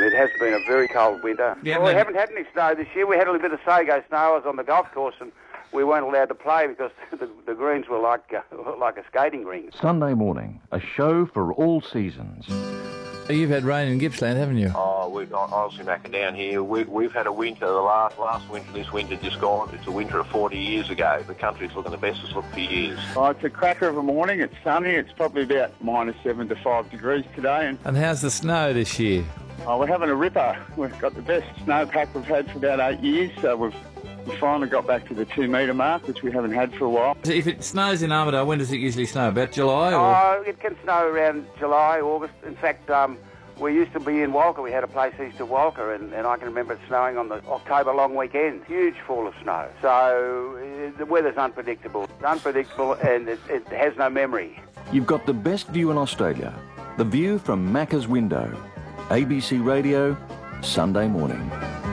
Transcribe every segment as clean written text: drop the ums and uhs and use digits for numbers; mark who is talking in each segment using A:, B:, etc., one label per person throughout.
A: it has been a very cold winter.
B: Yeah,
A: we haven't had any snow this year. We had a little bit of sago snow. I was on the golf course and we weren't allowed to play because the greens were like a skating ring.
C: Sunday morning, a show for all seasons.
B: You've had rain in Gippsland, haven't you?
D: Oh, honestly, Macca, down here, we've had a winter, the last winter, this winter just gone. It's a winter of 40 years ago. The country's looking the best it's looked for years.
E: Oh, it's a cracker of a morning. It's sunny. It's probably about -7 to 5 degrees today.
B: And how's the snow this year?
E: Oh, we're having a ripper. We've got the best snowpack we've had for about 8 years, so we finally got back to the 2 metre mark, which we haven't had for a while.
B: If it snows in Armidale, when does it usually snow? About July? Or?
A: Oh, it can snow around July, August. In fact, we used to be in Walker. We had a place east of Walker, and I can remember it snowing on the October long weekend. Huge fall of snow. So the weather's unpredictable. It's unpredictable, and it has no memory.
C: You've got the best view in Australia. The view from Macca's window. ABC Radio, Sunday morning.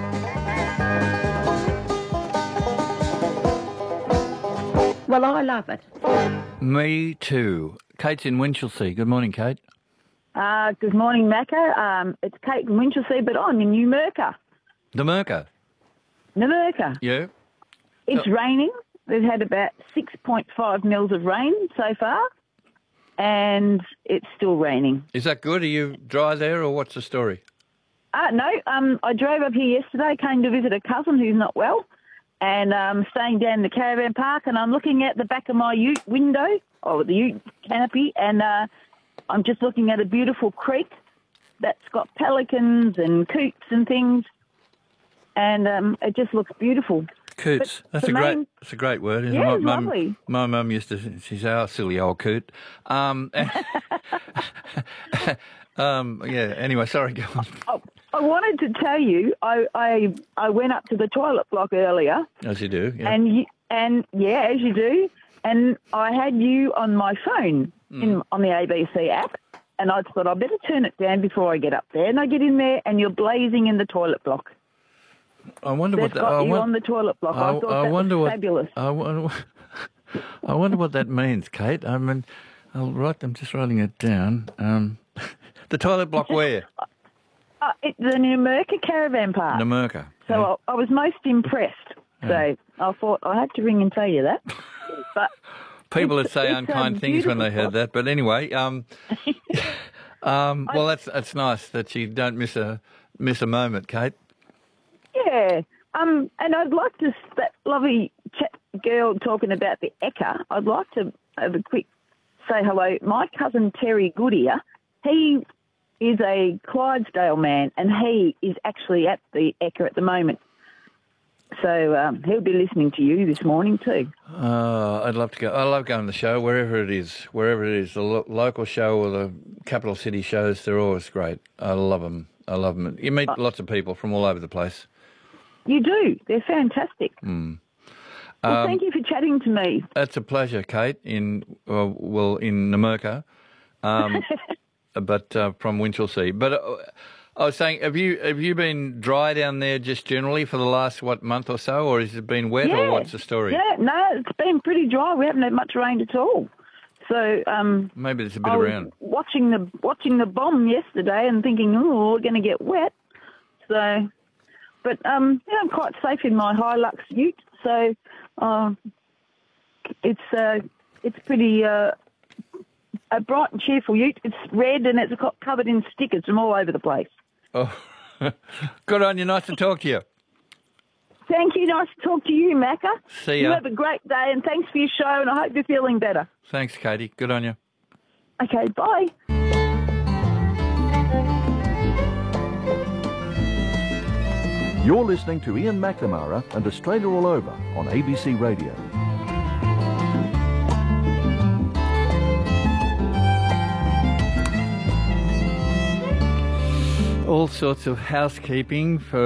F: Well, I love it.
B: Me too. Kate's in Winchelsea. Good morning, Kate.
F: Good morning, Macca. It's Kate from Winchelsea, but I'm in Numurkah.
B: Numurkah?
F: Numurkah.
B: Yeah.
F: It's raining. We've had about 6.5 mils of rain so far, and it's still raining.
B: Is that good? Are you dry there, or what's the story?
F: No, I drove up here yesterday, came to visit a cousin who's not well, and staying down in the caravan park, and I'm looking at the back of my ute window, or the ute canopy, and I'm just looking at a beautiful creek that's got pelicans and coots and things, and it just looks beautiful.
B: Coots. That's a great word. Isn't
F: Yeah,
B: it?
F: it's lovely.
B: My mum used to. She's our silly old coot. Yeah. Anyway, sorry. Go on.
F: Oh, I wanted to tell you, I went up to the toilet block earlier.
B: As you do. Yeah.
F: And yeah, as you do. And I had you on my phone on the ABC app, and I thought I'd better turn it down before I get up there. And I get in there, and you're blazing in the toilet block.
B: I wonder
F: They've got you on the toilet block. I thought that was fabulous.
B: I wonder what that means, Kate. I mean, I'm just writing it down. The toilet block where?
F: It's the Numurkah Caravan Park.
B: Numurkah.
F: So
B: yeah.
F: I was most impressed. So I thought I had to ring and tell you that. But
B: people would say unkind things when they heard that. But anyway, well, that's nice that you don't miss a moment, Kate.
F: Yeah. And I'd like to, that lovely girl talking about the Ekka, I'd like to have a quick say hello. My cousin Terry Goodyear, he is a Clydesdale man, and he is actually at the Ekka at the moment. So he'll be listening to you this morning too.
B: I'd love to go. I love going to the show, wherever it is. The local show or the capital city shows, they're always great. I love them. You meet lots of people from all over the place.
F: You do. They're fantastic. Well, thank you for chatting to me.
B: It's a pleasure, Kate, in Numurkah, but from Winchelsea. But I was saying, have you been dry down there just generally for the last, month or so, or has it been wet, or what's the story?
F: Yeah, no, it's been pretty dry. We haven't had much rain at all. So
B: maybe there's a bit around.
F: Watching the bomb yesterday and thinking, oh, we're going to get wet. So, but I'm quite safe in my Hilux ute. So it's pretty a bright and cheerful ute. It's red and it's got covered in stickers from all over the place.
B: Oh, good on you. Nice to talk to you.
F: Thank you. Nice to talk to you, Macca.
B: See ya.
F: You have a great day, and thanks for your show, and I hope you're feeling better.
B: Thanks, Katie. Good on you.
F: Okay, bye.
C: You're listening to Ian McNamara and Australia All Over on ABC Radio.
B: All sorts of housekeeping for